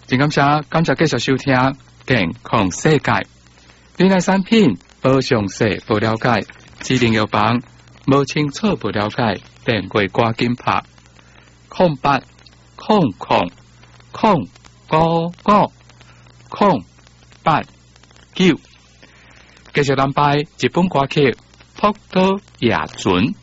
真感谢继续收听健康世界。你的产品无详细、不了解，指定药房无清楚、不了解，电话赶紧拍0800 089。继续南排日本歌曲《福岛野船》。